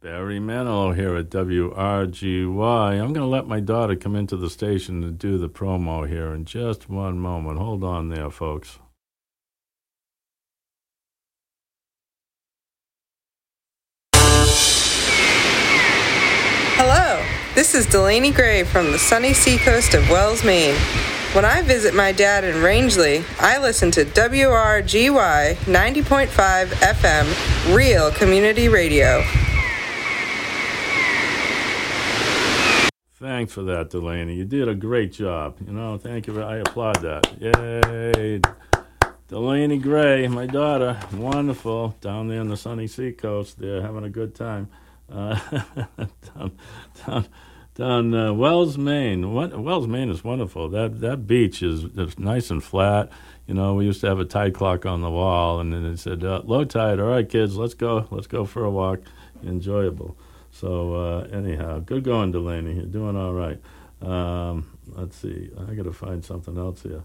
Barry Manilow here at WRGY. I'm going to let my daughter come into the station to do the promo here in just one moment. Hold on there, folks. Hello, this is Delaney Gray from the sunny seacoast of Wells, Maine. When I visit my dad in Rangeley, I listen to WRGY 90.5 FM, Real Community Radio. Thanks for that, Delaney. You did a great job. Thank you. I applaud that. Yay. Delaney Gray, my daughter, wonderful, down there on the sunny seacoast. They're having a good time. Down Wells, Maine. Wells, Maine is wonderful. That beach is nice and flat. We used to have a tide clock on the wall, and then it said, low tide. All right, kids, let's go for a walk. Enjoyable. So anyhow, good going, Delaney. You're doing all right. Let's see. I got to find something else here.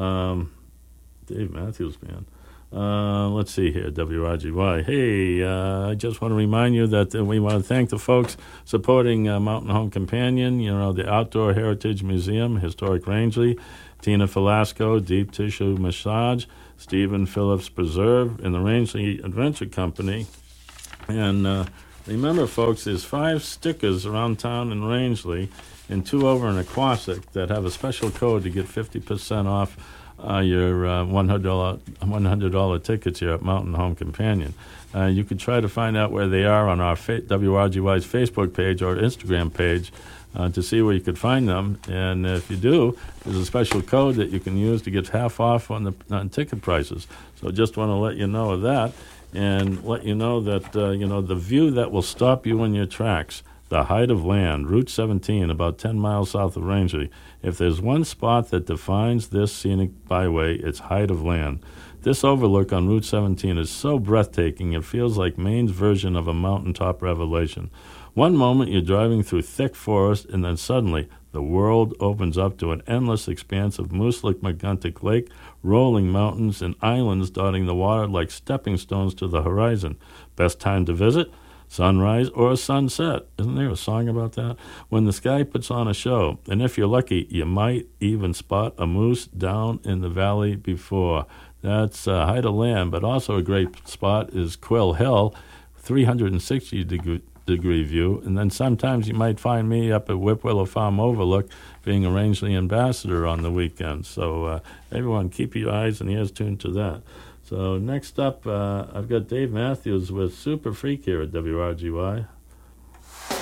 Dave Matthews Band. Let's see here, WRGY. Hey, I just want to remind you that we want to thank the folks supporting Mountain Home Companion, the Outdoor Heritage Museum, Historic Rangeley, Tina Velasco, Deep Tissue Massage, Stephen Phillips Preserve, and the Rangeley Adventure Company. And remember, folks, there's 5 stickers around town in Rangeley and 2 over in Aquasic that have a special code to get 50% off your $100 tickets here at Mountain Home Companion. You can try to find out where they are on our WRGY's Facebook page or Instagram page to see where you could find them. And if you do, there's a special code that you can use to get half off on ticket prices. So just want to let you know of that and let you know that, the view that will stop you in your tracks, the height of land, Route 17, about 10 miles south of Rangeley. If there's one spot that defines this scenic byway, it's height of land. This overlook on Route 17 is so breathtaking, it feels like Maine's version of a mountaintop revelation. One moment you're driving through thick forest, and then suddenly the world opens up to an endless expanse of Mooselook-McGuntick Lake, rolling mountains, and islands dotting the water like stepping stones to the horizon. Best time to visit? Sunrise or sunset. Isn't there a song about that? When the sky puts on a show, and if you're lucky, you might even spot a moose down in the valley before. That's height of land, but also a great spot is Quill Hill, 360-degree view. And then sometimes you might find me up at Whipwillow Farm Overlook being a Rangeley ambassador on the weekend. So everyone, keep your eyes and ears tuned to that. So next up, I've got Dave Matthews with Super Freak here at WRGY.